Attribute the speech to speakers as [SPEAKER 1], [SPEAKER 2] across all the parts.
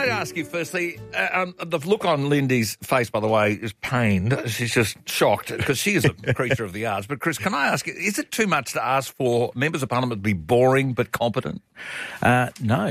[SPEAKER 1] ask you firstly, the look on Lindy's face, by the way, is pained. She's just shocked because she is a creature of the arts. But, Chris, can I ask you, is it too much to ask for members of Parliament to be boring but competent?
[SPEAKER 2] No.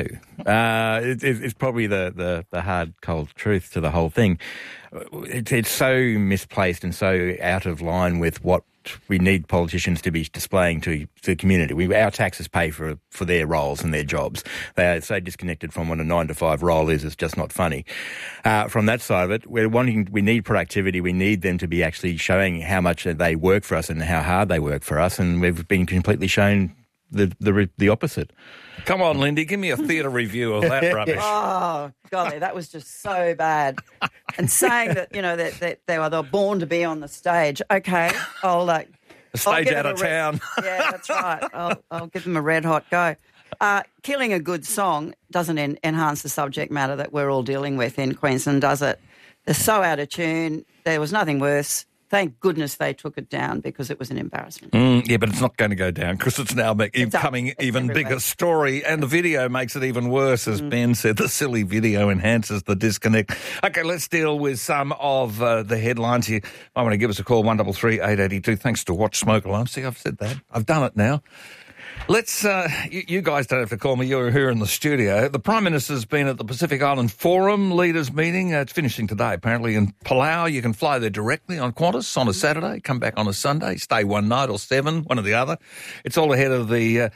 [SPEAKER 2] It's probably the hard, cold truth to the whole thing. It's so misplaced and so out of line with what we need politicians to be displaying to the community. Our taxes pay for their roles and their jobs. They are so disconnected from what a 9-to-5 role is, it's just not funny. From that side of it, we need productivity. We need them to be actually showing how much they work for us and how hard they work for us, and we've been completely shown the opposite.
[SPEAKER 1] Come on, Lindy, give me a theatre review of that rubbish.
[SPEAKER 3] Oh, golly, that was just so bad. And saying that, that they were born to be on the stage. Okay, I'll
[SPEAKER 1] a stage out of town.
[SPEAKER 3] Yeah, that's right. I'll give them a red hot go. Killing a good song doesn't enhance the subject matter that we're all dealing with in Queensland, does it? They're so out of tune. There was nothing worse. Thank goodness they took it down because it was an embarrassment.
[SPEAKER 1] Yeah, but it's not going to go down because it's now becoming even bigger story, and the video makes it even worse. As Ben said, the silly video enhances the disconnect. Okay, let's deal with some of the headlines here. I want to give us a call, 133 882. Thanks to Watch Smoke Alarm. See, I've said that. I've done it now. Let's, you guys don't have to call me, you're here in the studio. The Prime Minister's been at the Pacific Island Forum Leaders Meeting. It's finishing today, apparently, in Palau. You can fly there directly on Qantas on a Saturday, come back on a Sunday, stay one night or 7, one or the other. It's all ahead of the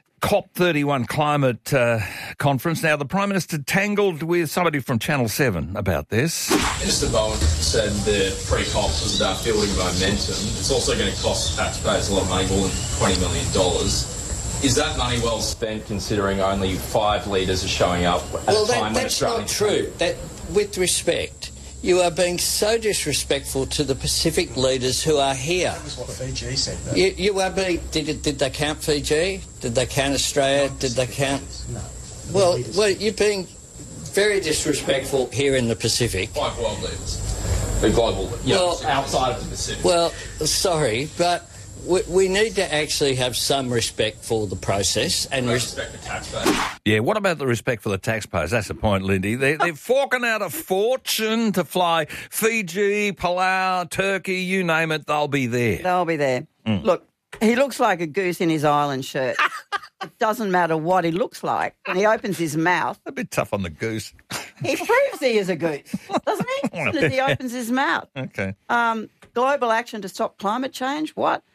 [SPEAKER 1] COP31 climate conference. Now, the Prime Minister tangled with somebody from Channel 7 about this.
[SPEAKER 4] Minister Bowen said the pre-COP was about building momentum. It's also going to cost taxpayers a lot of money, more than $20 million. Is that money well spent, considering only 5 leaders are showing up at a time when Australia...
[SPEAKER 5] Well, that's not true. With respect, you are being so disrespectful to the Pacific leaders who are here.
[SPEAKER 6] That was what Fiji said, though.
[SPEAKER 5] You are being... Did they count Fiji? Did they count Australia? Did they count...
[SPEAKER 6] No.
[SPEAKER 5] Well, you're being very disrespectful here in the Pacific.
[SPEAKER 4] 5 world leaders. The global... outside of the Pacific.
[SPEAKER 5] Well, sorry, but... We need to actually have some respect for the process and
[SPEAKER 4] respect the taxpayers.
[SPEAKER 1] Yeah, what about the respect for the taxpayers? That's the point, Lindy. They're forking out a fortune to fly Fiji, Palau, Turkey, you name it, they'll be there.
[SPEAKER 3] They'll be there. Look, he looks like a goose in his island shirt. It doesn't matter what he looks like. When he opens his mouth...
[SPEAKER 1] A bit tough on the goose.
[SPEAKER 3] He proves he is a goose, doesn't he? As soon as he opens his mouth.
[SPEAKER 1] Okay.
[SPEAKER 3] Global action to stop climate change, what?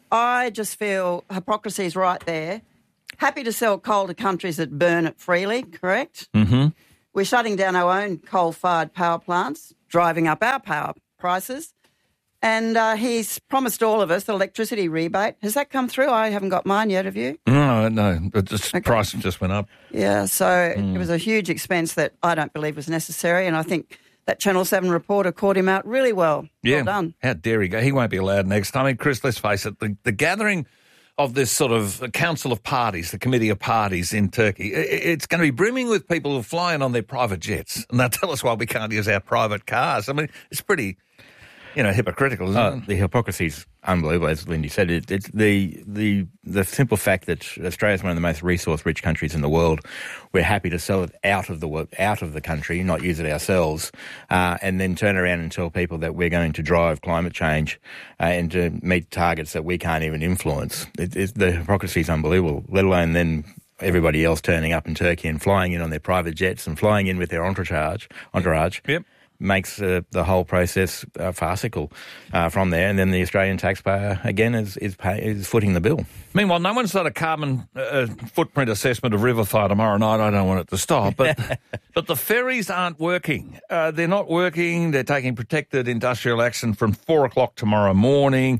[SPEAKER 3] I just feel hypocrisy is right there. Happy to sell coal to countries that burn it freely, correct?
[SPEAKER 1] Mm-hmm.
[SPEAKER 3] We're shutting down our own coal-fired power plants, driving up our power prices. And he's promised all of us an electricity rebate. Has that come through? I haven't got mine yet, have you?
[SPEAKER 1] No. The price just went up.
[SPEAKER 3] Yeah, so it was a huge expense that I don't believe was necessary, and I think that Channel 7 reporter caught him out really well.
[SPEAKER 1] Yeah.
[SPEAKER 3] Well done.
[SPEAKER 1] How dare he go? He won't be allowed next time. I mean, Chris, let's face it, the gathering of this sort of council of parties, the committee of parties in Turkey, it's going to be brimming with people who are flying on their private jets. And they'll tell us why we can't use our private cars. I mean, it's pretty... hypocritical, isn't it?
[SPEAKER 2] The hypocrisy's unbelievable, as Lindy said. It's the simple fact that Australia is one of the most resource-rich countries in the world. We're happy to sell it out of the country, not use it ourselves, and then turn around and tell people that we're going to drive climate change and to meet targets that we can't even influence. The hypocrisy is unbelievable, let alone then everybody else turning up in Turkey and flying in on their private jets and flying in with their entourage.
[SPEAKER 1] Yep.
[SPEAKER 2] Makes the whole process farcical from there, and then the Australian taxpayer again is footing the bill.
[SPEAKER 1] Meanwhile, no one's done a carbon footprint assessment of River Fire tomorrow night. I don't want it to stop, but the ferries aren't working. They're not working. They're taking protected industrial action from 4:00 tomorrow morning,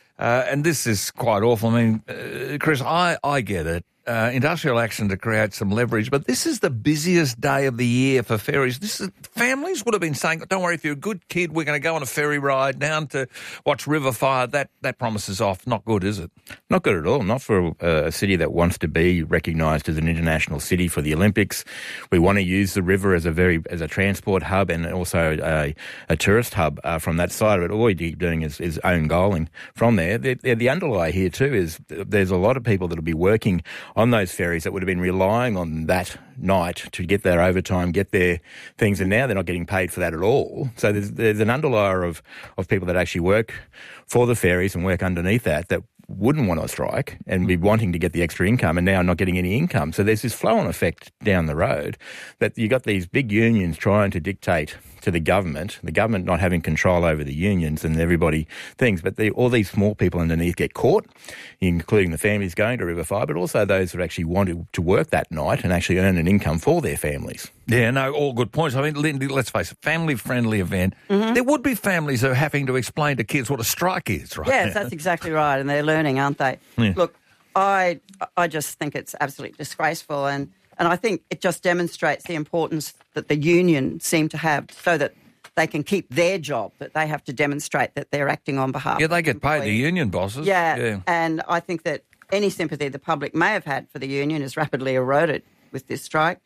[SPEAKER 1] and this is quite awful. I mean, Chris, I get it. Industrial action to create some leverage, but this is the busiest day of the year for ferries. Families would have been saying, don't worry, if you're a good kid, we're going to go on a ferry ride down to watch River Fire. That promise is off. Not good, is it?
[SPEAKER 2] Not good at all. Not for a city that wants to be recognised as an international city for the Olympics. We want to use the river as a transport hub and also a tourist hub from that side of it. All we're doing is own goaling from there. The underlie here too is there's a lot of people that will be working on those ferries that would have been relying on that night to get their overtime, get their things, and now they're not getting paid for that at all. So there's an underlayer of people that actually work for the ferries and work underneath that wouldn't want to strike and be wanting to get the extra income and now not getting any income. So there's this flow-on effect down the road that you got these big unions trying to dictate to the government not having control over the unions and everybody things, but all these small people underneath get caught, including the families going to River Fire, but also those that actually wanted to work that night and actually earn an income for their families.
[SPEAKER 1] Yeah, no, all good points. I mean, Lindy, let's face it, family-friendly event. Mm-hmm. There would be families who are having to explain to kids what a strike is, right?
[SPEAKER 3] Yes, that's exactly right, and they're learning, aren't they? Yeah. Look, I just think it's absolutely disgraceful, and I think it just demonstrates the importance that the union seem to have so that they can keep their job, that they have to demonstrate that they're acting on behalf of
[SPEAKER 1] they get paid, the union bosses.
[SPEAKER 3] Yeah, and I think that any sympathy the public may have had for the union is rapidly eroded with this strike.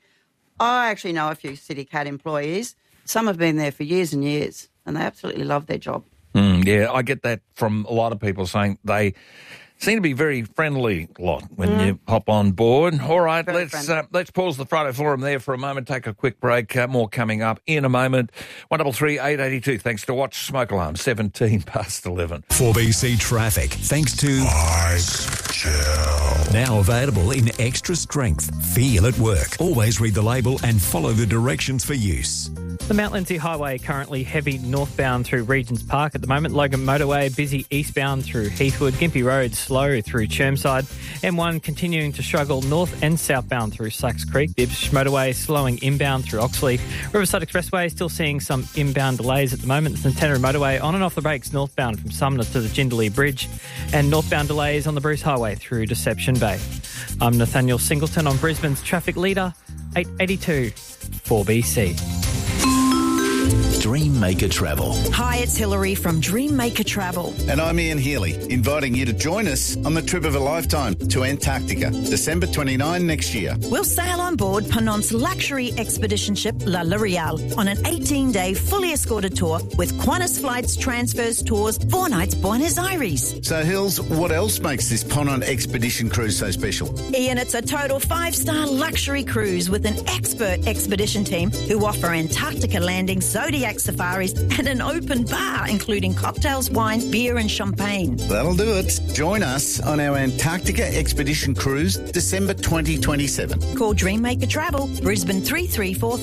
[SPEAKER 3] I actually know a few City Cat employees. Some have been there for years and years, and they absolutely love their job.
[SPEAKER 1] Yeah, I get that from a lot of people saying they seem to be very friendly lot when you hop on board. All right, let's pause the Friday Forum there for a moment, take a quick break. More coming up in a moment. 133 882. Thanks to Watch Smoke Alarm, 11 past 11.
[SPEAKER 6] 4BC Traffic, thanks to Mike Chill. Now available in extra strength. Feel at work. Always read the label and follow the directions for use.
[SPEAKER 7] The Mount Lindesay Highway currently heavy northbound through Regents Park at the moment. Logan Motorway busy eastbound through Heathwood. Gympie Road slow through Chermside. M1 continuing to struggle north and southbound through Slacks Creek. The Ipswich Motorway slowing inbound through Oxley. Riverside Expressway still seeing some inbound delays at the moment. The Centenary Motorway on and off the brakes northbound from Sumner to the Jindalee Bridge. And northbound delays on the Bruce Highway through Deception Bay. I'm Nathaniel Singleton on Brisbane's Traffic Leader, 882 4BC.
[SPEAKER 6] Dreammaker Travel.
[SPEAKER 8] Hi, it's Hilary from Dreammaker Travel.
[SPEAKER 9] And I'm Ian Healy, inviting you to join us on the trip of a lifetime to Antarctica, December 29 next year.
[SPEAKER 8] We'll sail on board Ponant's luxury expedition ship La L'Oreal on an 18-day fully escorted tour with Qantas Flights, Transfers, Tours, 4 nights Buenos Aires.
[SPEAKER 9] So, Hills, what else makes this Ponant expedition cruise so special?
[SPEAKER 8] Ian, it's a total 5-star luxury cruise with an expert expedition team who offer Antarctica landings, Zodiac safaris and an open bar including cocktails, wine, beer and champagne.
[SPEAKER 9] That'll do it. Join us on our Antarctica expedition cruise December 2027.
[SPEAKER 8] Call Dreammaker Travel, Brisbane 334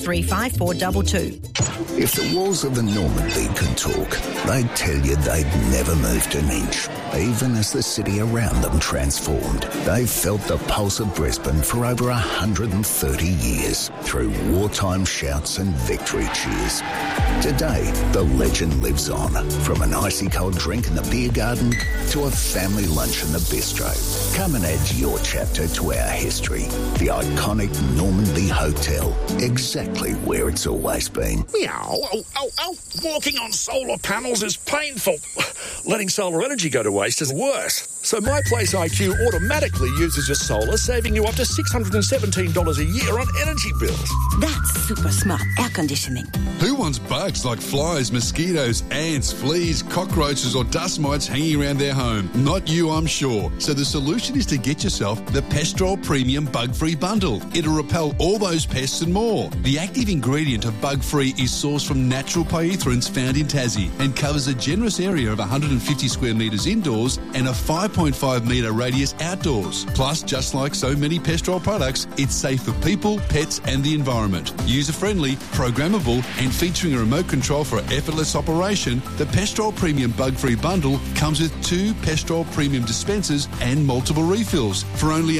[SPEAKER 8] 35422.
[SPEAKER 6] If the walls of the Normandy could talk, they'd tell you they'd never moved an inch, even as the city around them transformed. They've felt the pulse of Brisbane for over 130 years through wartime shouts and victory cheers. Today, the legend lives on, from an icy cold drink in the beer garden to a family lunch in the bistro. Come and add your chapter to our history. The iconic Normandy Hotel, exactly where it's always been.
[SPEAKER 10] Meow. Oh. Walking on solar panels is painful. Letting solar energy go to waste is worse. So My Place IQ automatically uses your solar, saving you up to $617 a year on energy bills.
[SPEAKER 8] That's super smart air conditioning.
[SPEAKER 11] Who wants bugs like flies, mosquitoes, ants, fleas, cockroaches or dust mites hanging around their home? Not you, I'm sure. So the solution is to get yourself the Pestrol Premium Bug-Free Bundle. It'll repel all those pests and more. The active ingredient of Bug-Free is sourced from natural pyrethroids found in Tassie and covers a generous area of 150 square metres indoors and a 5.5 metre radius outdoors. Plus, just like so many Pestrol products, it's safe for people, pets and the environment. User-friendly, programmable and featuring a remote control for effortless operation, the Pestrol Premium Bug-Free Bundle comes with 2 Pestrol Premium dispensers and multiple refills for only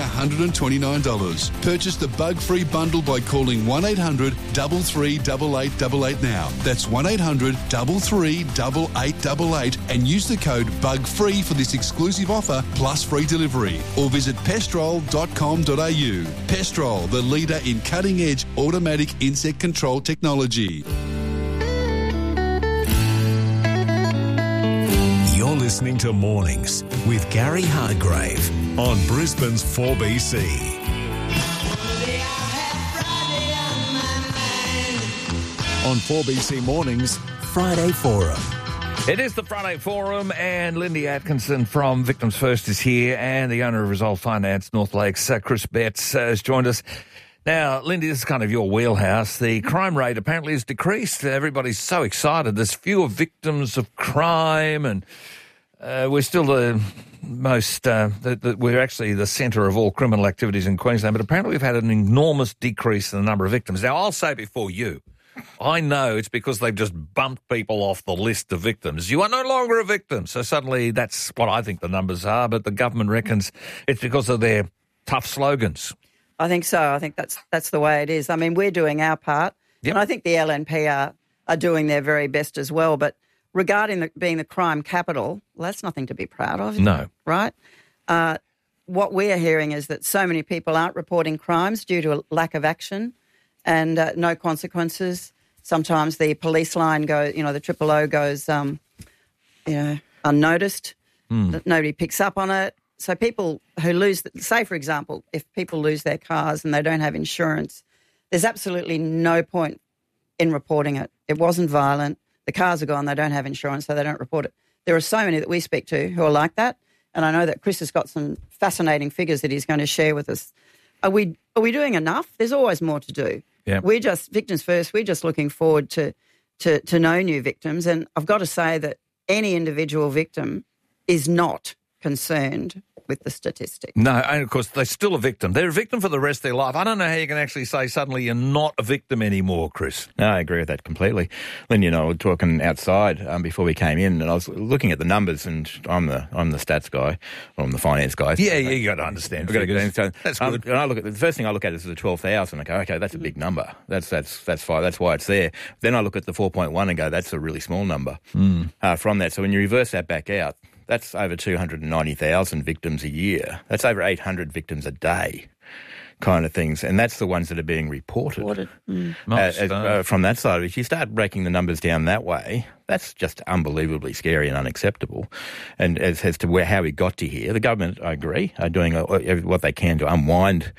[SPEAKER 11] $129. Purchase the Bug-Free Bundle by calling 1800 338888 now. That's 1800 338888 and use the code BUGFREE for this exclusive offer plus free delivery, or visit pestrol.com.au. Pestrol, the leader in cutting-edge automatic insect control technology.
[SPEAKER 6] You're listening to Mornings with Gary Hargrave on Brisbane's 4BC. On 4BC Mornings, Friday Forum.
[SPEAKER 1] It is the Friday Forum, and Lindy Atkinson from Victims First is here, and the owner of Resolve Finance North Lakes, Chris Betts, has joined us. Now, Lindy, this is kind of your wheelhouse. The crime rate apparently has decreased. Everybody's so excited. There's fewer victims of crime, and we're still the most, we're actually the centre of all criminal activities in Queensland, but apparently we've had an enormous decrease in the number of victims. Now, I'll say before you, I know it's because they've just bumped people off the list of victims. You are no longer a victim. So suddenly that's what I think the numbers are, but the government reckons it's because of their tough slogans.
[SPEAKER 3] I think so. I think that's the way it is. I mean, we're doing our part, and I think the LNP are doing their very best as well. But regarding being the crime capital, well, that's nothing to be proud of.
[SPEAKER 1] No.
[SPEAKER 3] Right? What we're hearing is that so many people aren't reporting crimes due to a lack of action and no consequences. Sometimes the police line goes, the Triple O goes, unnoticed. That nobody picks up on it. So people who lose, say, for example, if people lose their cars and they don't have insurance, there's absolutely no point in reporting it. It wasn't violent. The cars are gone. They don't have insurance, so they don't report it. There are so many that we speak to who are like that, and I know that Chris has got some fascinating figures that he's going to share with us. Are we doing enough? There's always more to do.
[SPEAKER 1] Yeah.
[SPEAKER 3] We're just, Victims First, we're just looking forward to know new victims, and I've got to say that any individual victim is not concerned with the statistic.
[SPEAKER 1] No, and of course, they're still a victim. They're a victim for the rest of their life. I don't know how you can actually say suddenly you're not a victim anymore, Chris.
[SPEAKER 2] No, I agree with that completely. Lindy and I were talking outside before we came in, and I was looking at the numbers, and I'm the stats guy, or I'm the finance guy.
[SPEAKER 1] Yeah, you got to understand. That's good.
[SPEAKER 2] And I look at the first thing I look at is the 12,000. I go, okay, that's a big number. That's fine. That's why it's there. Then I look at the 4.1 and go, that's a really small number from that. So when you reverse that back out, that's over 290,000 victims a year. That's over 800 victims a day kind of things. And that's the ones that are being reported. From that side. If you start breaking the numbers down that way, that's just unbelievably scary and unacceptable. And as to how we got to here, the government, I agree, are doing what they can to unwind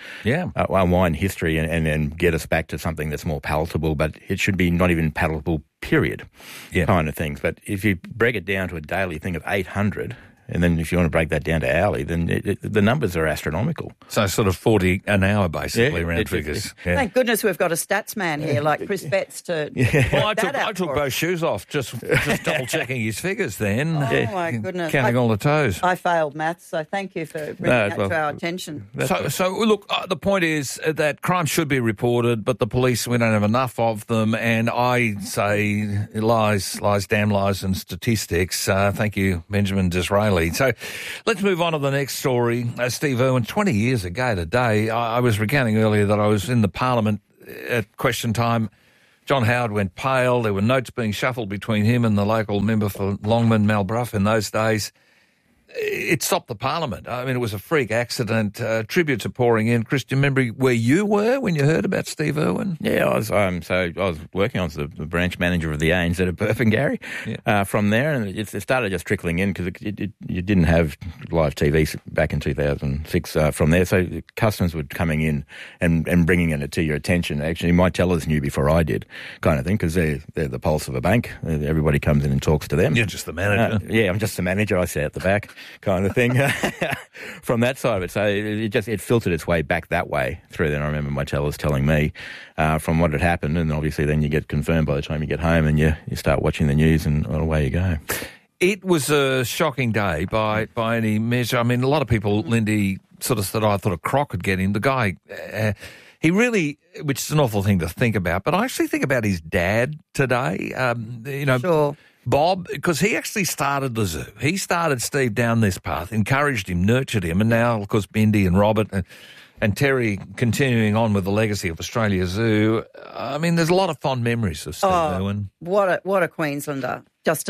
[SPEAKER 2] history and get us back to something that's more palatable, but it should be not even palatable, period, kind of things. But if you break it down to a daily thing of 800, and then if you want to break that down to hourly, then the numbers are astronomical.
[SPEAKER 1] So sort of 40 an hour, basically, round figures.
[SPEAKER 3] Thank goodness we've got a stats man here like Chris Betts to
[SPEAKER 1] Well, I took both shoes off, just double-checking his figures then.
[SPEAKER 3] Oh, my goodness.
[SPEAKER 1] Counting all the toes.
[SPEAKER 3] I failed maths, so thank you for bringing that to our attention.
[SPEAKER 1] So look, the point is that crime should be reported, but the police, we don't have enough of them, and I say lies, damn lies and statistics. Thank you, Benjamin Disraeli. So let's move on to the next story. Steve Irwin, 20 years ago today, I was recounting earlier that I was in the Parliament at question time. John Howard went pale. There were notes being shuffled between him and the local member for Longman, Mal Brough, in those days. It stopped the Parliament. I mean, it was a freak accident. Tributes are pouring in. Chris, do you remember where you were when you heard about Steve Irwin?
[SPEAKER 2] Yeah, I was working on the branch manager of the ANZ at Burpengary from there, and it started just trickling in because you didn't have live TV back in 2006 from there, so customers were coming in and bringing it to your attention. Actually, my tellers knew before I did, kind of thing, because they're the pulse of a bank. Everybody comes in and talks to them.
[SPEAKER 1] You're just the manager.
[SPEAKER 2] Yeah, I'm just the manager. I sit at the back. Kind of thing from that side of it. So it filtered its way back that way through. Then I remember my tellers telling me from what had happened, and obviously then you get confirmed by the time you get home and you start watching the news, and away you go.
[SPEAKER 1] It was a shocking day by any measure. I mean, a lot of people, Lindy, sort of said, I thought a croc could get him. The guy, he really, which is an awful thing to think about, but I actually think about his dad today.
[SPEAKER 3] Sure.
[SPEAKER 1] Bob, because he actually started the zoo. He started Steve down this path, encouraged him, nurtured him, and now, of course, Bendy and Robert and Terry continuing on with the legacy of Australia Zoo. I mean, there's a lot of fond memories of Steve Irwin.
[SPEAKER 3] What a Queenslander!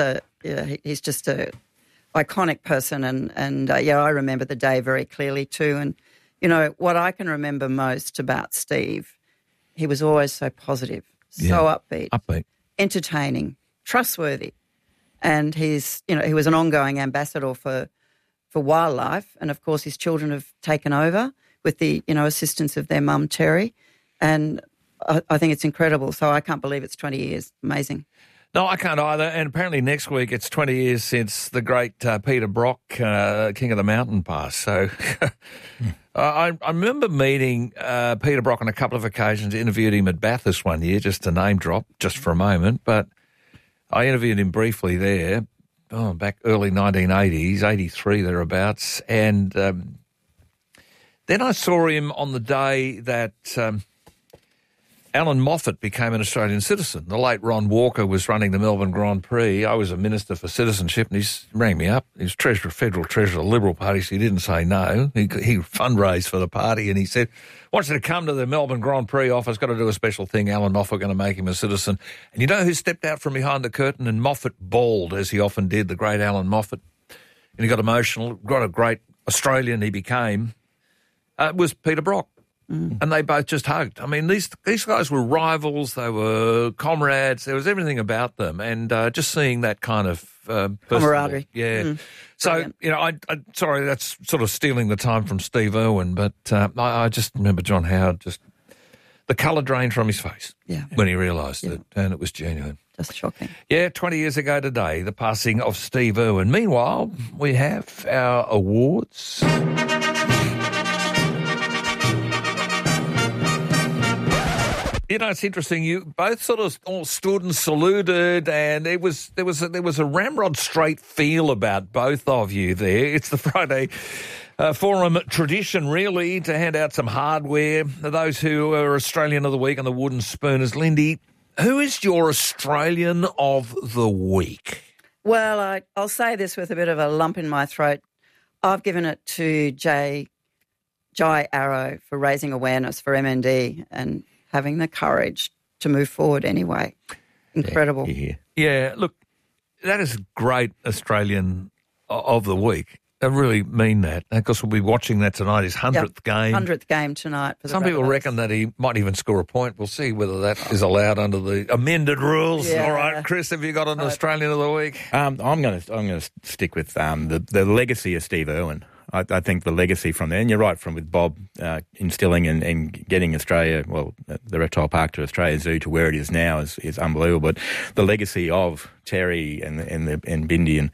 [SPEAKER 3] He's just a iconic person, and I remember the day very clearly too. And what I can remember most about Steve, he was always so positive, so upbeat, entertaining, trustworthy. And he was an ongoing ambassador for wildlife, and of course his children have taken over with the assistance of their mum Terry, and I think it's incredible. So I can't believe it's 20 years. Amazing.
[SPEAKER 1] No, I can't either. And apparently next week it's 20 years since the great Peter Brock, King of the Mountain Pass. So I remember meeting Peter Brock on a couple of occasions, interviewed him at Bathurst one year, just to name drop, just for a moment. But I interviewed him briefly there, back early 1980s, 83 thereabouts. And then I saw him on the day that Alan Moffat became an Australian citizen. The late Ron Walker was running the Melbourne Grand Prix. I was a Minister for Citizenship, and he rang me up. He was Federal Treasurer of the Liberal Party, so he didn't say no. He fundraised for the party, and he said, wants you to come to the Melbourne Grand Prix office, got to do a special thing. Alan Moffat going to make him a citizen. And you know who stepped out from behind the curtain? And Moffat bawled, as he often did, the great Alan Moffat. And he got emotional. What a great Australian he became. It was Peter Brock. And they both just hugged. I mean, these guys were rivals. They were comrades. There was everything about them. And just seeing that kind of
[SPEAKER 3] camaraderie.
[SPEAKER 1] Yeah. So, I'm sorry, that's sort of stealing the time from Steve Irwin, but I just remember John Howard, just the colour drained from his face when he realised it, and it was genuine.
[SPEAKER 3] Just shocking.
[SPEAKER 1] Yeah, 20 years ago today, the passing of Steve Irwin. Meanwhile, we have our awards. You know, it's interesting. You both sort of all stood and saluted, and there was a Ramrod Straight feel about both of you there. It's the Friday Forum tradition, really, to hand out some hardware. Those who are Australian of the Week and the Wooden Spooners. Lindy, who is your Australian of the Week?
[SPEAKER 3] Well, I'll say this with a bit of a lump in my throat. I've given it to Jai Arrow for raising awareness for MND and having the courage to move forward anyway. Incredible.
[SPEAKER 1] Yeah, look, that is great Australian of the Week. I really mean that. Of course, we'll be watching that tonight, his 100th game.
[SPEAKER 3] 100th game tonight. For the
[SPEAKER 1] Some people reckon that he might even score a point. We'll see whether that is allowed under the amended rules.
[SPEAKER 3] Yeah.
[SPEAKER 1] All right, Chris, have you got an Australian of the Week?
[SPEAKER 2] I'm going to stick with the legacy of Steve Irwin. I think the legacy from there, and you're right, with Bob instilling and getting Australia, the Reptile Park to Australia Zoo to where it is now is unbelievable. But the legacy of Terry and Bindi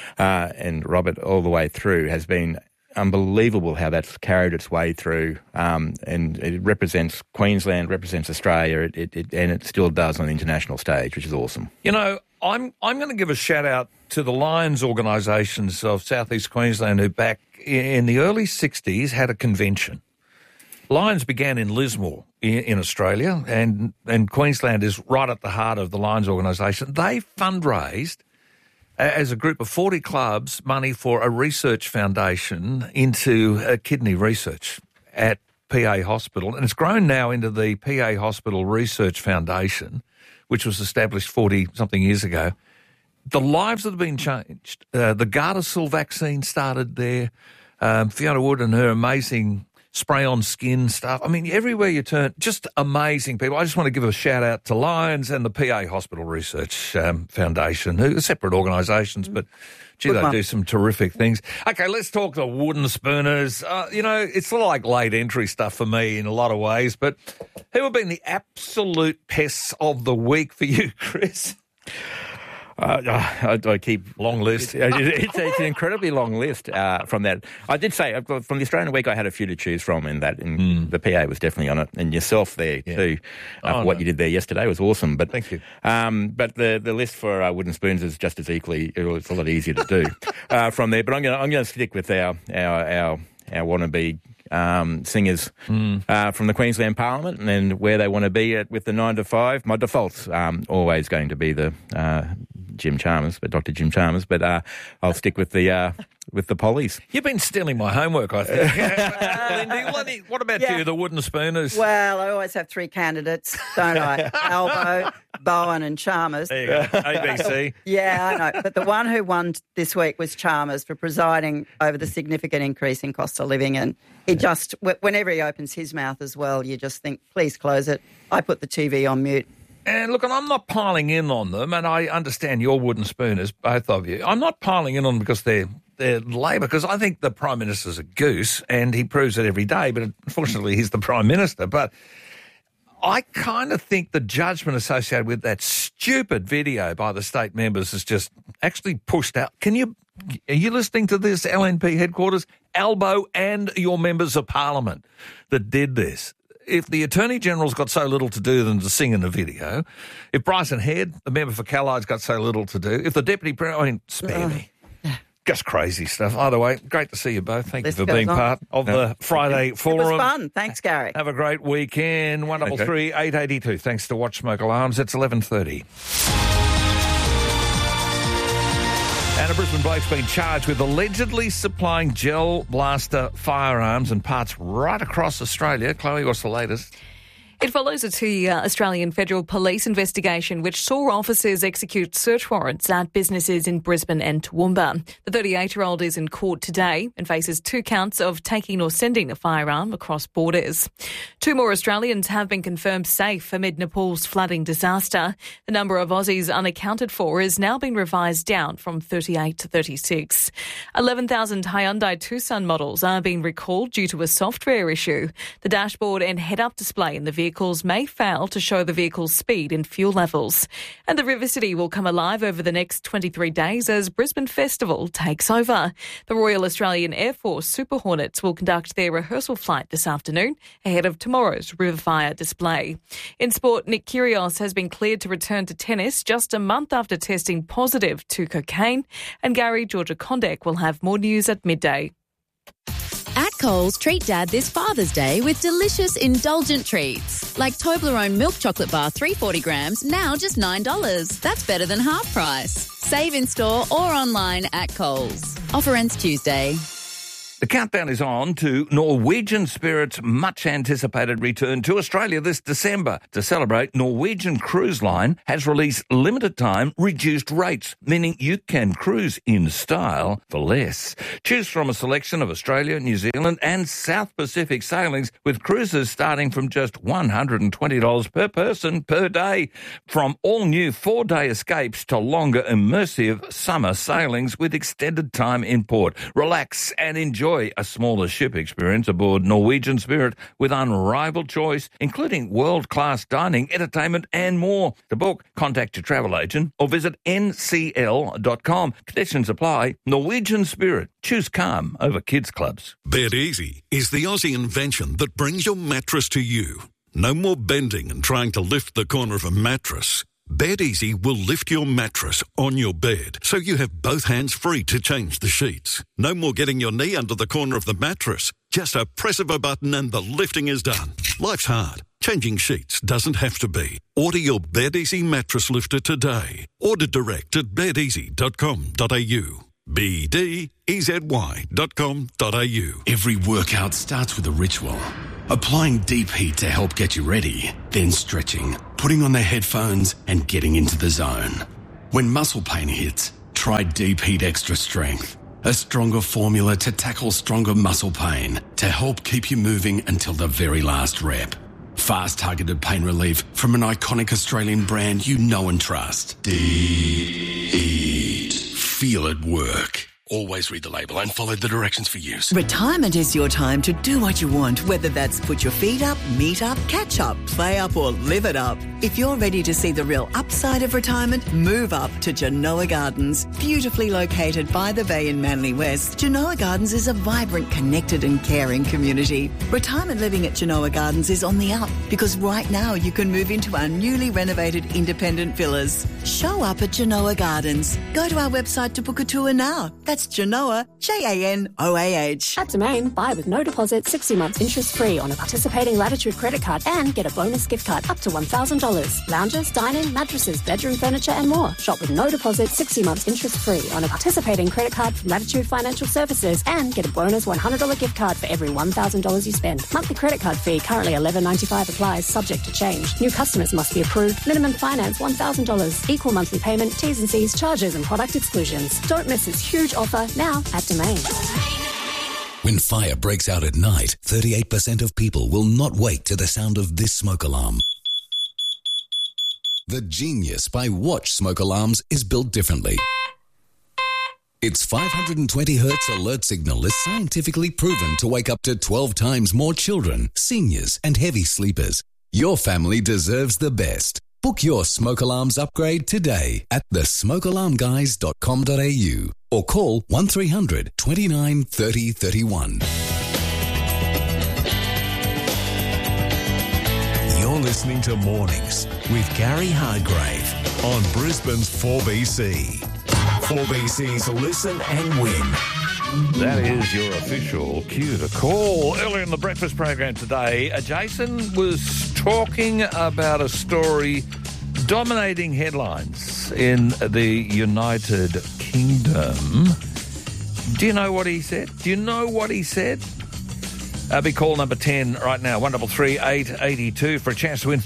[SPEAKER 2] and Robert all the way through has been unbelievable how that's carried its way through, and it represents Queensland, represents Australia, and it still does on the international stage, which is awesome.
[SPEAKER 1] You know, I'm going to give a shout out to the Lions organisations of South East Queensland who back in the early 60s had a convention. Lions began in Lismore in Australia, and Queensland is right at the heart of the Lions organisation. They fundraised as a group of 40 clubs money for a research foundation into kidney research at PA Hospital, and it's grown now into the PA Hospital Research Foundation, which was established 40-something years ago. The lives that have been changed. The Gardasil vaccine started there. Fiona Wood and her amazing spray-on skin stuff. I mean, everywhere you turn, just amazing people. I just want to give a shout-out to Lions and the PA Hospital Research Foundation, who are separate organisations, but, gee, they do some terrific things. Okay, let's talk the Wooden Spooners. It's like late entry stuff for me in a lot of ways, but who have been the absolute pests of the week for you, Chris?
[SPEAKER 2] I keep long list. It's an incredibly long list from that. I did say from the Australian Week I had a few to choose from in that, and the PA was definitely on it, and yourself there too. What you did there yesterday was awesome. But
[SPEAKER 1] thank you.
[SPEAKER 2] But the list for Wooden Spoons is just as equally. It's a lot easier to do from there. But I'm going to stick with our wannabe singers from the Queensland Parliament and then where they want to be with the 9 to 5. My default's always going to be the Jim Chalmers, but Dr. Jim Chalmers. But I'll stick with the Pollies.
[SPEAKER 1] You've been stealing my homework, I think. Lindy, what about you, the Wooden Spooners?
[SPEAKER 3] Well, I always have three candidates, don't I? Albo, Bowen and Chalmers.
[SPEAKER 1] There you go, ABC.
[SPEAKER 3] Yeah, I know. But the one who won this week was Chalmers for presiding over the significant increase in cost of living. And he just, whenever he opens his mouth as well, you just think, please close it. I put the TV on mute.
[SPEAKER 1] And look, and I'm not piling in on them, and I understand your Wooden Spooners, both of you. I'm not piling in on them because they're Labor, because I think the Prime Minister's a goose, and he proves it every day, but unfortunately he's the Prime Minister. But I kind of think the judgment associated with that stupid video by the state members is just actually pushed out. Are you listening to this, LNP headquarters? Albo and your members of parliament that did this. If the Attorney General's got so little to do than to sing in the video, if Bryson Head, the member for Callide's got so little to do, if the Deputy Premier, spare me. Just crazy stuff. Either way, great to see you both. Thank you for being part of the Friday Forum.
[SPEAKER 3] It was fun. Thanks, Gary.
[SPEAKER 1] Have a great weekend. 133 882. Thanks to Watch Smoke Alarms. It's 11:30. And a Brisbane bloke's been charged with allegedly supplying gel blaster firearms and parts right across Australia. Chloe, what's the latest?
[SPEAKER 12] It follows a 2-year Australian Federal Police investigation which saw officers execute search warrants at businesses in Brisbane and Toowoomba. The 38-year-old is in court today and faces 2 counts of taking or sending a firearm across borders. 2 more Australians have been confirmed safe amid Nepal's flooding disaster. The number of Aussies unaccounted for has now been revised down from 38 to 36. 11,000 Hyundai Tucson models are being recalled due to a software issue. The dashboard and head-up display in the vehicles may fail to show the vehicle's speed and fuel levels. And the River City will come alive over the next 23 days as Brisbane Festival takes over. The Royal Australian Air Force Super Hornets will conduct their rehearsal flight this afternoon ahead of tomorrow's Riverfire display. In sport, Nick Kyrgios has been cleared to return to tennis just a month after testing positive to cocaine. And Gary Georgia-Condek will have more news at midday.
[SPEAKER 13] At Coles, treat Dad this Father's Day with delicious, indulgent treats. Like Toblerone milk chocolate bar, 340 grams, now just $9. That's better than half price. Save in store or online at Coles. Offer ends Tuesday.
[SPEAKER 1] The countdown is on to Norwegian Spirit's much-anticipated return to Australia this December. To celebrate, Norwegian Cruise Line has released limited-time reduced rates, meaning you can cruise in style for less. Choose from a selection of Australia, New Zealand and South Pacific sailings, with cruises starting from just $120 per person per day. From all-new 4-day escapes to longer immersive summer sailings with extended time in port. Relax and enjoy a smaller ship experience aboard Norwegian Spirit with unrivaled choice, including world-class dining, entertainment and more. To book, contact your travel agent or visit ncl.com. Conditions apply. Norwegian Spirit. Choose calm over kids' clubs.
[SPEAKER 14] Bed Easy is the Aussie invention that brings your mattress to you. No more bending and trying to lift the corner of a mattress. Bed Easy will lift your mattress on your bed so you have both hands free to change the sheets. No more getting your knee under the corner of the mattress. Just a press of a button and the lifting is done. Life's hard. Changing sheets doesn't have to be. Order your Bed Easy mattress lifter today. Order direct at bedeasy.com.au. BDEZY.com.au.
[SPEAKER 15] Every workout starts with a ritual. Applying deep heat to help get you ready, then stretching, putting on the headphones and getting into the zone. When muscle pain hits, try Deep Heat Extra Strength, a stronger formula to tackle stronger muscle pain to help keep you moving until the very last rep. Fast targeted pain relief from an iconic Australian brand you know and trust. Deep Heat. Feel it work. Always read the label and follow the directions for use.
[SPEAKER 16] Retirement is your time to do what you want, whether that's put your feet up, meet up, catch up, play up or live it up. If you're ready to see the real upside of retirement, move up to Genoa Gardens. Beautifully located by the bay in Manly West, Genoa Gardens is a vibrant, connected and caring community. Retirement living at Genoa Gardens is on the up because right now you can move into our newly renovated independent villas. Show up at Genoa Gardens. Go to our website to book a tour now. That's Genoa, Janoah.
[SPEAKER 17] At Domain, buy with no deposit, 60 months interest-free on a participating Latitude credit card and get a bonus gift card up to $1,000. Lounges, dining, mattresses, bedroom furniture and more. Shop with no deposit, 60 months interest-free on a participating credit card from Latitude Financial Services and get a bonus $100 gift card for every $1,000 you spend. Monthly credit card fee currently $11.95 applies, subject to change. New customers must be approved. Minimum finance $1,000. Equal monthly payment, T's and C's, charges and product exclusions. Don't miss this huge offer now at Domain.
[SPEAKER 18] When fire breaks out at night, 38% of people will not wake to the sound of this smoke alarm. The genius by Watch Smoke Alarms is built differently. Its 520 hertz alert signal is scientifically proven to wake up to 12 times more children, seniors, and heavy sleepers. Your family deserves the best. Book your smoke alarms upgrade today at thesmokealarmguys.com.au or call 1300 29 30 31.
[SPEAKER 19] You're listening to Mornings with Gary Hargrave on Brisbane's 4BC. 4BC's Listen and Win.
[SPEAKER 1] That is your official cue to call. Earlier in the breakfast program today, Jason was talking about a story dominating headlines in the United Kingdom. Do you know what he said? Be call number 10 right now, 133 882 for a chance to win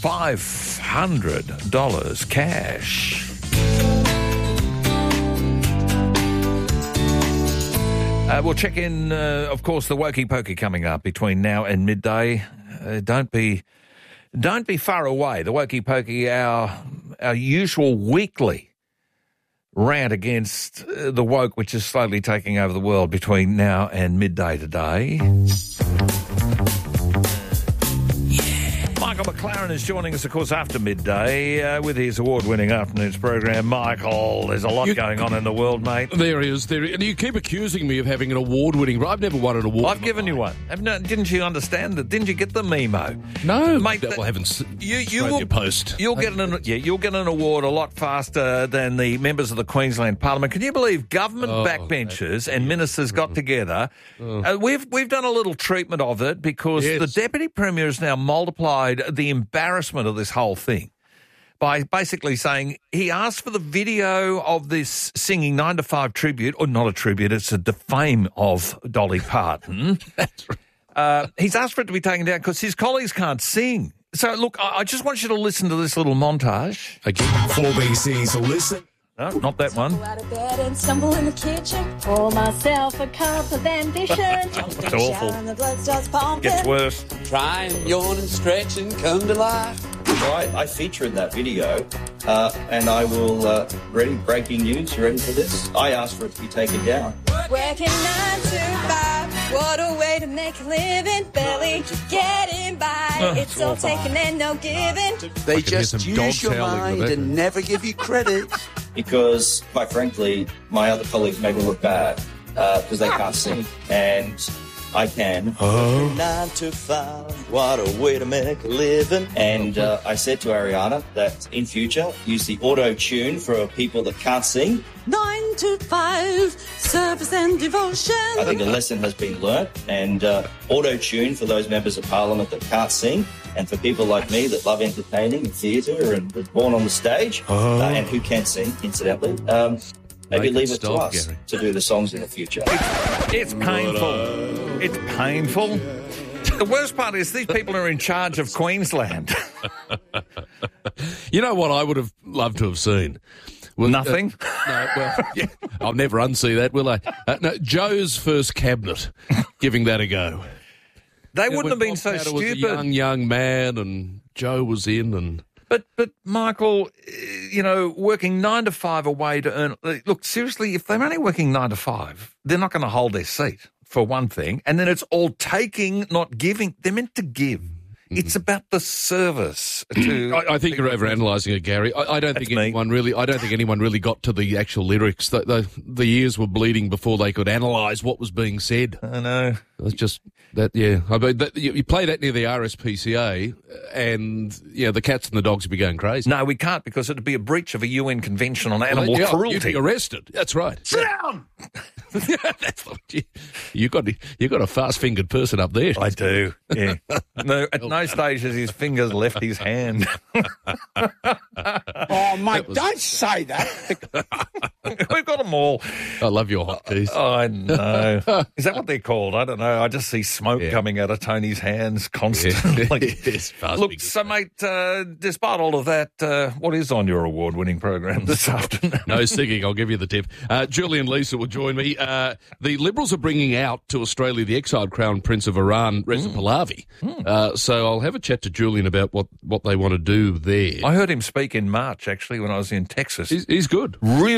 [SPEAKER 1] $500 cash. We'll check in, of course, the Wokey Pokey coming up between now and midday. Don't be far away. The Wokey Pokey, our usual weekly rant against the woke, which is slowly taking over the world between now and midday today. Michael McLaren is joining us, of course, after midday with his award-winning afternoon's program. Michael, there's a lot going on in the world, mate.
[SPEAKER 10] There is. And you keep accusing me of having an award-winning... I've never won an award.
[SPEAKER 1] I've given you one. Didn't you understand that? Didn't you get the memo?
[SPEAKER 10] No,
[SPEAKER 1] mate.
[SPEAKER 10] I haven't.
[SPEAKER 1] You will
[SPEAKER 10] post.
[SPEAKER 1] You'll get an award a lot faster than the members of the Queensland Parliament. Can you believe government backbenchers and ministers got together? We've done a little treatment of it because the Deputy Premier has now multiplied the embarrassment of this whole thing by basically saying he asked for the video of this singing 9 to 5 tribute, or not a tribute, it's a defame of Dolly Parton.
[SPEAKER 10] That's right.
[SPEAKER 1] He's asked for it to be taken down because his colleagues can't sing. So, look, I just want you to listen to this little montage.
[SPEAKER 10] Again,
[SPEAKER 19] 4BC's Listen.
[SPEAKER 1] No, not that one.
[SPEAKER 20] Out of bed and stumble in the kitchen. Pour myself a cup of ambition.
[SPEAKER 1] It's awful.
[SPEAKER 20] And the blood starts pumping.
[SPEAKER 1] Gets worse.
[SPEAKER 5] Try and yawn and stretch and come to life.
[SPEAKER 21] So I feature in that video, and I will, breaking news, you ready for this? I asked for it to be taken down.
[SPEAKER 20] Working 9 to 5, what a way to make a living, barely getting by. It's all taking and no giving.
[SPEAKER 5] They just use your mind and never give you credit.
[SPEAKER 21] Because, quite frankly, my other colleagues make me look bad because they can't sing, and I can.
[SPEAKER 5] 9 to 5, what a way to make a living.
[SPEAKER 21] And I said to Ariana that in future, use the auto-tune for people that can't sing.
[SPEAKER 20] 9 to 5, service and devotion.
[SPEAKER 21] I think a lesson has been learnt, and auto-tune for those members of Parliament that can't sing, and for people like me that love entertaining and theatre and was born on the stage, and who can sing, incidentally. Maybe leave it to us to do the songs in the future.
[SPEAKER 1] It's painful. It's painful. The worst part is these people are in charge of Queensland.
[SPEAKER 10] You know what I would have loved to have seen?
[SPEAKER 1] Well, nothing?
[SPEAKER 10] I'll never unsee that, will I? No, Joe's first cabinet, giving that a go.
[SPEAKER 1] They wouldn't have been so stupid.
[SPEAKER 10] Was a young man, and Joe was in, and...
[SPEAKER 1] But Michael, working 9 to 5 away to earn... Look, seriously, if they're only working 9 to 5, they're not going to hold their seat, for one thing. And then it's all taking, not giving. They're meant to give. It's about the service.
[SPEAKER 10] I think you're overanalyzing it, Gary. I don't think anyone really got to the actual lyrics. The ears were bleeding before they could analyse what was being said.
[SPEAKER 1] I know.
[SPEAKER 10] It's just that, yeah. I mean, you play that near the RSPCA, and the cats and the dogs would be going crazy.
[SPEAKER 1] No, we can't, because it would be a breach of a UN Convention on Animal Cruelty.
[SPEAKER 10] You'd be arrested. That's right.
[SPEAKER 1] Sit down.
[SPEAKER 10] That's what you got a fast-fingered person up there.
[SPEAKER 1] I do. Yeah. No, at no stage has his fingers left his hand.
[SPEAKER 5] Oh, mate, don't say that.
[SPEAKER 1] We've got them all.
[SPEAKER 10] I love your hotkeys.
[SPEAKER 1] Oh, I know. Is that what they're called? I don't know. I just see smoke coming out of Tony's hands constantly. Look, so, mate, despite all of that, what is on your award-winning program this afternoon?
[SPEAKER 10] No singing, I'll give you the tip. Julie and Lisa will join me. The Liberals are bringing out to Australia the exiled Crown Prince of Iran, Reza Pahlavi. So I'll have a chat to Julian about what they want to do there.
[SPEAKER 1] I heard him speak in March, actually, when I was in Texas.
[SPEAKER 10] He's good.
[SPEAKER 1] Really impressive.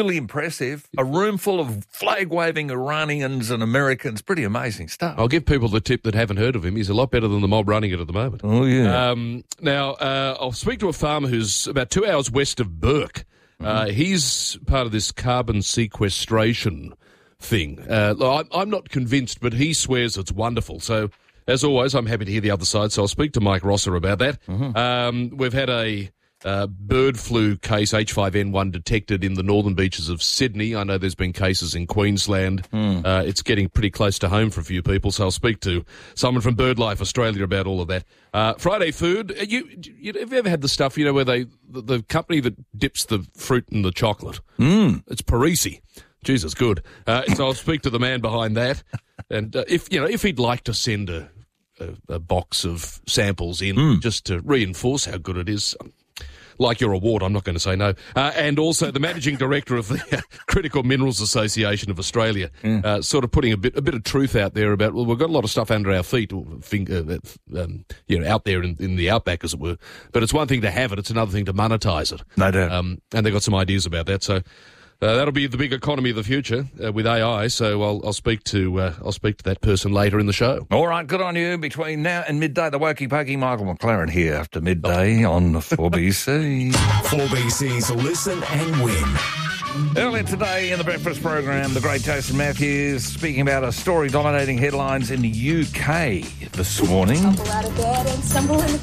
[SPEAKER 1] impressive. A room full of flag-waving Iranians and Americans. Pretty amazing stuff.
[SPEAKER 4] I'll give people the tip that haven't heard of him. He's a lot better than the mob running it at the moment.
[SPEAKER 1] Oh, yeah.
[SPEAKER 4] Now, I'll speak to a farmer who's about 2 hours west of Burke. He's part of this carbon sequestration thing. I'm not convinced, but he swears it's wonderful. So, as always, I'm happy to hear the other side, so I'll speak to Mike Rosser about that. We've had a bird flu case, H5N1, detected in the northern beaches of Sydney. I know there's been cases in Queensland. It's getting pretty close to home for a few people, so I'll speak to someone from BirdLife Australia about all of that. Friday food, have you ever had the stuff, where the company that dips the fruit in the chocolate? It's Parisi. Jesus, good. So I'll speak to the man behind that, and if he'd like to send a box of samples in just to reinforce how good it is. Like your award, I'm not going to say no. And also the managing director of the Critical Minerals Association of Australia, sort of putting a bit of truth out there about, well, we've got a lot of stuff under our feet, out there in the outback, as it were. But it's one thing to have it; it's another thing to monetize it.
[SPEAKER 1] No doubt.
[SPEAKER 4] And they've got some ideas about that. So. That'll be the big economy of the future with AI. So I'll speak to that person later in the show.
[SPEAKER 1] All right, good on you. Between now and midday, the Wokey Pokey, Michael McLaren here after midday on 4BC.
[SPEAKER 19] 4BC's Listen and Win.
[SPEAKER 1] Earlier today in the breakfast program, the great Jason Matthews speaking about a story dominating headlines in the UK this morning.
[SPEAKER 20] Stumble out of bed and stumble in.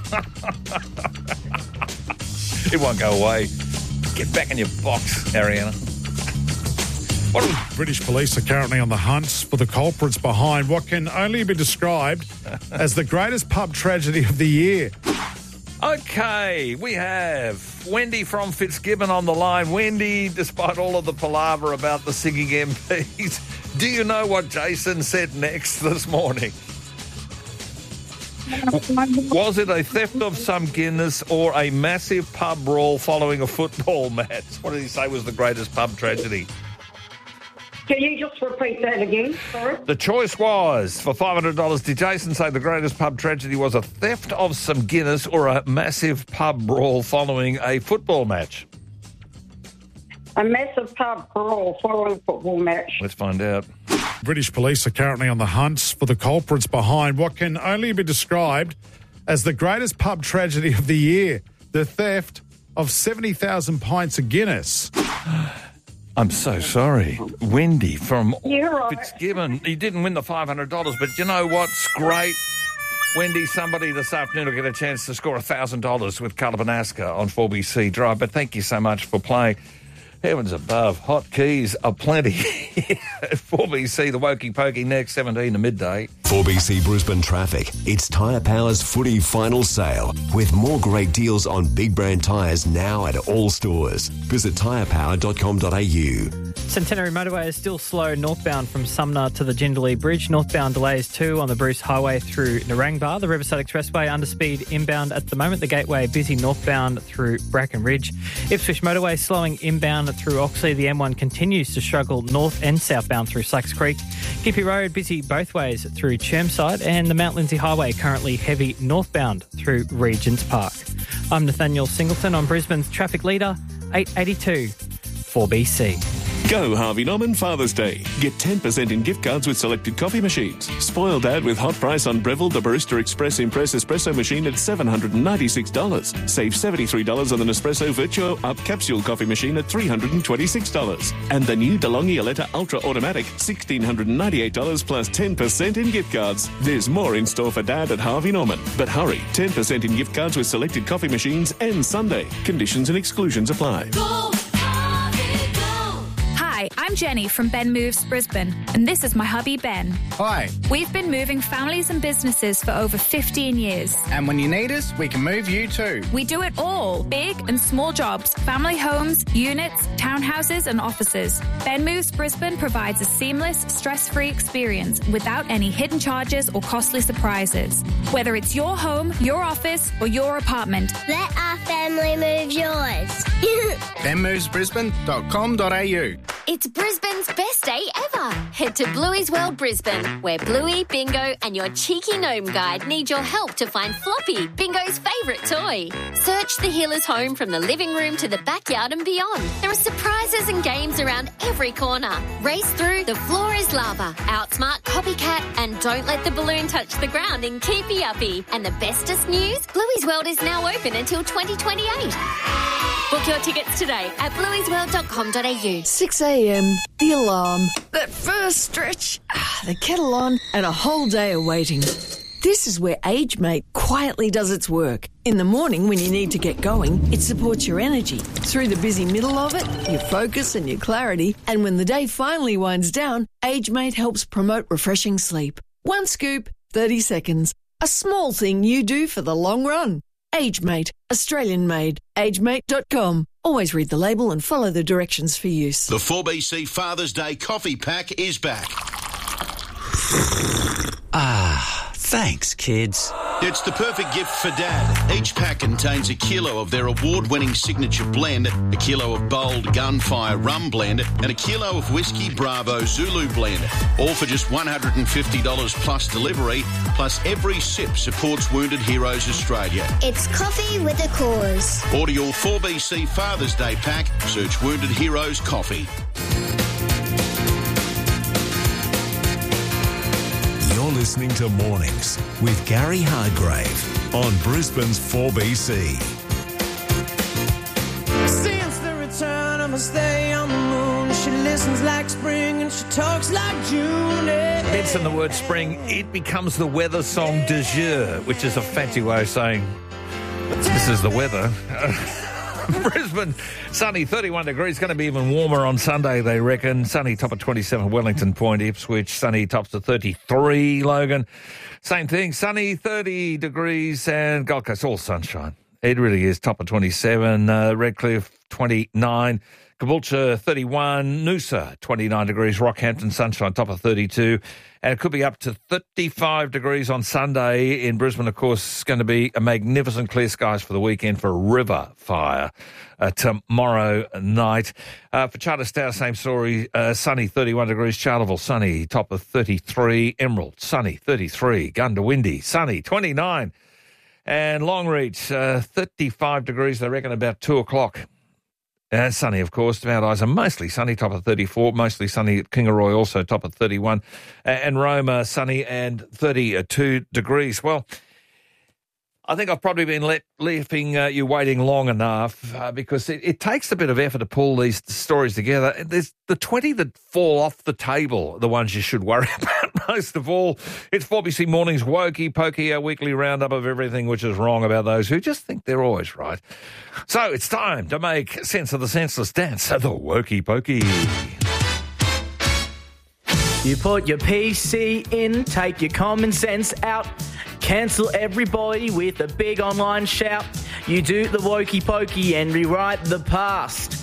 [SPEAKER 1] It won't go away. Get back in your box, Ariana.
[SPEAKER 22] British police are currently on the hunt for the culprits behind what can only be described as the greatest pub tragedy of the year.
[SPEAKER 1] Okay, we have Wendy from Fitzgibbon on the line. Wendy, despite all of the palaver about the singing MPs, do you know what Jason said next this morning? Was it a theft of some Guinness or a massive pub brawl following a football match? What did he say was the greatest pub tragedy?
[SPEAKER 23] Can you just repeat that again? Sorry.
[SPEAKER 1] The choice was, for $500, did Jason say the greatest pub tragedy was a theft of some Guinness or a massive pub brawl following a football match?
[SPEAKER 23] A massive pub brawl following a football match.
[SPEAKER 1] Let's find out.
[SPEAKER 22] British police are currently on the hunt for the culprits behind what can only be described as the greatest pub tragedy of the year, the theft of 70,000 pints of Guinness.
[SPEAKER 1] I'm so sorry. Wendy from
[SPEAKER 23] You're right.
[SPEAKER 1] Fitzgibbon. He didn't win the $500, but you know what's great? Wendy, somebody this afternoon will get a chance to score $1,000 with Carla Banaska on 4BC Drive, but thank you so much for playing. Heavens above, hot keys are plenty. 4BC, the Wokey Pokey next, 17 to midday.
[SPEAKER 19] 4BC Brisbane Traffic. It's Tyre Power's footy final sale with more great deals on big brand tyres now at all stores. Visit tyrepower.com.au.
[SPEAKER 7] Centenary Motorway is still slow northbound from Sumner to the Jindalee Bridge. Northbound delays too on the Bruce Highway through Narangba. The Riverside Expressway underspeed inbound at the moment. The Gateway busy northbound through Bracken Ridge. Ipswich Motorway slowing inbound through Oxley. The M1 continues to struggle north and southbound through Slacks Creek. Gympie Road busy both ways through Chermside, and the Mount Lindsay Highway currently heavy northbound through Regents Park. I'm Nathaniel Singleton on Brisbane's traffic leader, 882 4BC.
[SPEAKER 24] Go Harvey Norman Father's Day. Get 10% in gift cards with selected coffee machines. Spoil Dad with hot price on Breville the Barista Express Impress Espresso machine at $796. Save $73 on the Nespresso Virtuo Up Capsule coffee machine at $326. And the new DeLonghi Aletta Ultra Automatic, $1,698 plus 10% in gift cards. There's more in store for Dad at Harvey Norman. But hurry, 10% in gift cards with selected coffee machines and Sunday. Conditions and exclusions apply.
[SPEAKER 25] Hi, I'm Jenny from Ben Moves Brisbane, and this is my hubby Ben.
[SPEAKER 26] Hi.
[SPEAKER 25] We've been moving families and businesses for over 15 years.
[SPEAKER 26] And when you need us, we can move you too.
[SPEAKER 25] We do it all, big and small jobs, family homes, units, townhouses and offices. Ben Moves Brisbane provides a seamless, stress-free experience without any hidden charges or costly surprises. Whether it's your home, your office or your apartment.
[SPEAKER 27] Let our family move yours.
[SPEAKER 26] benmovesbrisbane.com.au.
[SPEAKER 27] It's Brisbane's
[SPEAKER 2] Brisbane's best day ever. Head to Bluey's World Brisbane, where Bluey, Bingo and your cheeky gnome guide need your help to find Floppy, Bingo's favourite toy. Search the healer's home from the living room to the backyard and beyond. There are surprises and games around every corner. Race through The Floor is Lava, Outsmart Copycat and Don't Let the Balloon Touch the Ground in Keepy Uppy. And the bestest news? Bluey's World is now open until 2028. Book your tickets today at blueysworld.com.au.
[SPEAKER 3] 6 a.m, the alarm, that first stretch, the kettle on, and a whole day of waiting. This is where AgeMate quietly does its work. In the morning when you need to get going, it supports your energy. Through the busy middle of it, your focus and your clarity. And when the day finally winds down, AgeMate helps promote refreshing sleep. One scoop, 30 seconds. A small thing you do for the long run. AgeMate, Australian made. AgeMate.com. Always read the label and follow the directions for use.
[SPEAKER 6] The 4BC Father's Day coffee pack is back.
[SPEAKER 8] Thanks, kids.
[SPEAKER 6] It's the perfect gift for Dad. Each pack contains a kilo of their award-winning signature blend, a kilo of bold Gunfire Rum Blend, and a kilo of Whiskey Bravo Zulu Blend. All for just $150 plus delivery, plus every sip supports Wounded Heroes Australia.
[SPEAKER 2] It's coffee with a cause.
[SPEAKER 6] Order your 4BC Father's Day pack. Search Wounded Heroes Coffee.
[SPEAKER 9] You're listening to Mornings with Gary Hargrave on Brisbane's 4BC.
[SPEAKER 11] Since the return of a stay on the moon, she listens like spring and she talks like June.
[SPEAKER 1] Mention the word spring, it becomes the weather song de jour, which is a fancy way of saying this is the weather. Brisbane, sunny, 31 degrees. Going to be even warmer on Sunday, they reckon. Sunny, top of 27, Wellington Point, Ipswich. Sunny, tops to 33, Logan. Same thing, sunny, 30 degrees, and Gold Coast, all sunshine. It really is, top of 27, Redcliffe, 29. Caboolture, 31. Noosa, 29 degrees. Rockhampton, sunshine, top of 32. And it could be up to 35 degrees on Sunday. In Brisbane, of course, it's going to be a magnificent clear skies for the weekend for River Fire tomorrow night. For Charters Tower, same story. Sunny, 31 degrees. Charleville, sunny, top of 33. Emerald, sunny, 33. Gundawindi, sunny, 29. And Longreach, 35 degrees, they reckon, about 2 o'clock. Sunny, of course. Mount Isa, mostly sunny, top of 34. Mostly sunny at Kingaroy, also top of 31. And Roma, sunny and 32 degrees. Well, I think I've probably been leaving you waiting long enough because it takes a bit of effort to pull these stories together. There's the 20 that fall off the table, the ones you should worry about most of all. It's 4BC Mornings Wokey Pokey, our weekly roundup of everything which is wrong about those who just think they're always right. So it's time to make sense of the senseless dance, the Wokey Pokey.
[SPEAKER 27] You put your PC in, take your common sense out, cancel everybody with a big online shout. You do the wokey pokey and rewrite the past.